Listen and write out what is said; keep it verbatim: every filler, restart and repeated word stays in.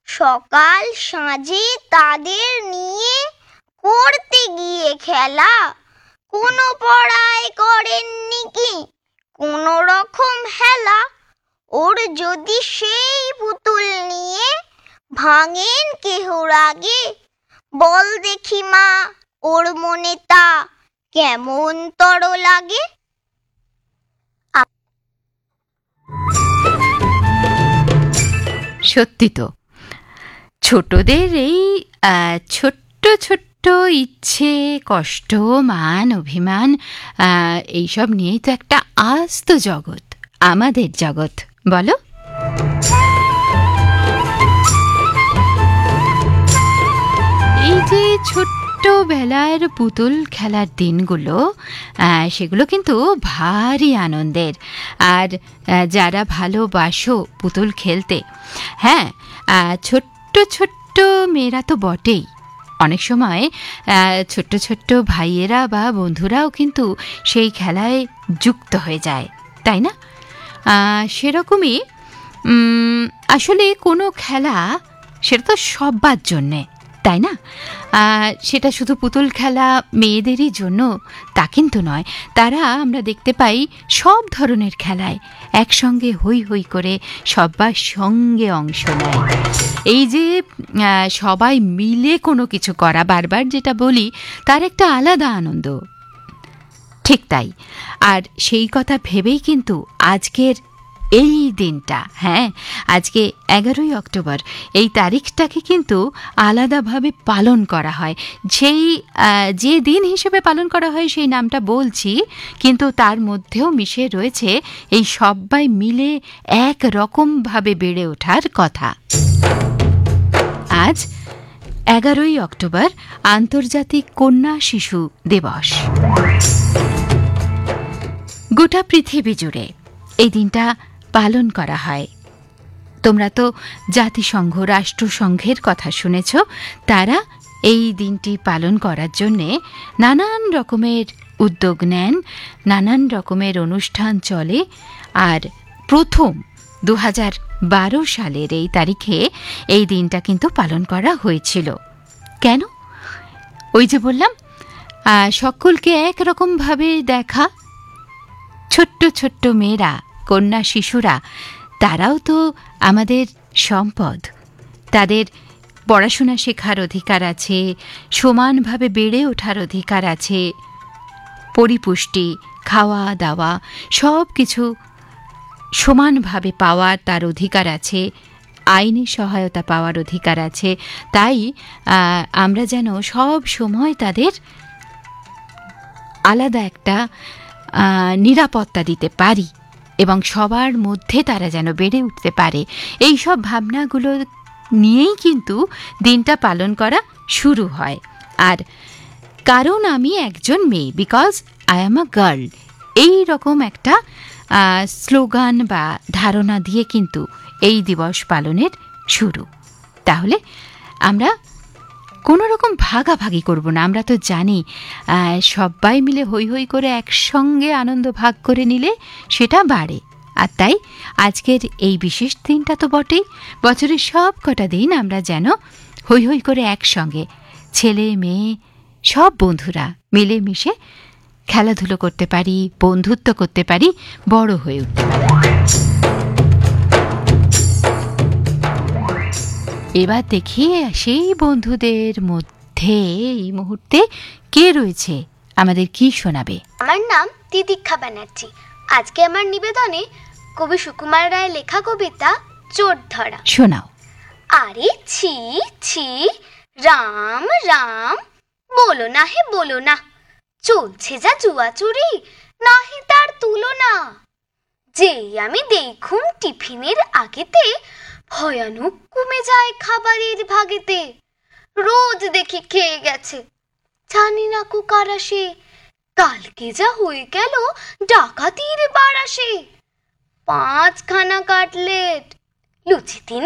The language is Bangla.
সকাল সাঁঝে তাদের নিয়ে করতে গিয়ে খেলা কোনো পড়ায় করেননি কি কোনো রকম হেলা। ওর যদি সেই পুতুল নিয়ে ভাঙেন কেহর আগে, বল দেখি মা ওর মনে তা কেমন তর লাগে। সত্যি তো, ছোটদের এই ছোট্ট ছোট্ট ইচ্ছে, কষ্ট, মান, অভিমান এইসব নিয়েই তো একটা আস্ত জগৎ, আমাদের জগৎ, বলো? এই যে ছোট্টবেলার পুতুল খেলার দিনগুলো, সেগুলো কিন্তু ভারী আনন্দের। আর যারা ভালোবাসো পুতুল খেলতে, হ্যাঁ, ছোট্ট ছোট্ট মেয়েরা তো বটেই, অনেক সময় ছোট্ট ছোট্ট ভাইয়েরা বা বন্ধুরাও কিন্তু সেই খেলায় যুক্ত হয়ে যায়, তাই না? সেরকমই আসলে কোনো খেলা সেটা তো সবার জন্যে, তাই না? সেটা শুধু পুতুল খেলা মেয়েদেরই জন্য তা কিন্তু নয়। তারা আমরা দেখতে পাই সব ধরনের খেলায় একসঙ্গে হই হই করে সবার সঙ্গে অংশ নেয়। এই যে সবাই মিলে কোনো কিছু করা, বারবার যেটা বলি, তার একটা আলাদা আনন্দ। ঠিক তাই। আর সেই কথা ভেবেই কিন্তু আজকের এই দিনটা, হ্যাঁ, আজকে এগারোই অক্টোবর, এই তারিখটাকে কিন্তু আলাদাভাবে পালন করা হয়। সেই যে দিন হিসেবে পালন করা হয় সেই নামটা বলছি, কিন্তু তার মধ্যেও মিশে রয়েছে এই সবাই মিলে এক রকমভাবে বেড়ে ওঠার কথা। আজ এগারোই অক্টোবর আন্তর্জাতিক কন্যা শিশু দিবস। গোটা পৃথিবী জুড়ে এই দিনটা পালন করা হয়। তোমরা তো জাতিসংঘ, রাষ্ট্রসংঘের কথা শুনেছ, তারা এই দিনটি পালন করার জন্যে নানান রকমের উদ্যোগ নেন, নানান রকমের অনুষ্ঠান চলে। আর প্রথম দু হাজার বারো সালের এই তারিখে এই দিনটা কিন্তু পালন করা হয়েছিল। কেন? ওই যে বললাম, সকলকে একরকমভাবে দেখা। ছোট্ট ছোট্ট মেয়েরা, কন্যা শিশুরা, তারাও তো আমাদের সম্পদ। তাদের পড়াশোনা শেখার অধিকার আছে, সমানভাবে বেড়ে ওঠার অধিকার আছে, পরিপুষ্টি, খাওয়া দাওয়া সব কিছু সমানভাবে পাওয়ার তার অধিকার আছে, আইনি সহায়তা পাওয়ার অধিকার আছে। তাই আমরা যেন সব সময় তাদের আলাদা একটা নিরাপত্তা দিতে পারি এবং সবার মধ্যে তারা যেন বেড়ে উঠতে পারে, এই সব ভাবনাগুলো নিয়েই কিন্তু দিনটা পালন করা শুরু হয়। আর কারণ আমি একজন মেয়ে, because I am a girl, এই রকম একটা স্লোগান বা ধারণা দিয়ে কিন্তু এই দিবস পালনের শুরু। তাহলে আমরা কোনো রকম ভাগাভাগি করব না। আমরা তো জানি সবাই মিলে হই হই করে একসঙ্গে আনন্দ ভাগ করে নিলে সেটা বাড়ে। আর তাই আজকের এই বিশেষ দিনটা তো বটেই, বছরের সব কটা দিন আমরা যেন হই হই করে একসঙ্গে ছেলে মেয়ে সব বন্ধুরা মিলেমিশে খেলাধুলো করতে পারি, বন্ধুত্ব করতে পারি, বড় হয়ে উঠতে পারি। এবার দেখি সেই বন্ধুদের মধ্যে এই মুহূর্তে কে রয়েছে, আমাদের কি শোনাবে। আমার নাম তিতিক্ষা ব্যানার্জি। আজকে আমার নিবেদনে কবি সুকুমার রায়ের লেখা কবিতা চোর ধরা। শোনাও। আরে ছি ছি রাম রাম, বলো না হে বলো না, চলছে যা জুয়া চুরি, নাহি তার তুলনা। যেই আমি দেখুম টিফিনের আগেতে, ভয়ানক কমে যায় খাবারের ভাগেতে। রোজ দেখি খেয়ে গেছে, জানি না কো কারা সে, কালকে যা হয়ে গেল ডাকাতির বারাসে। পাঁচখানা কাটলেট, লুচি তিন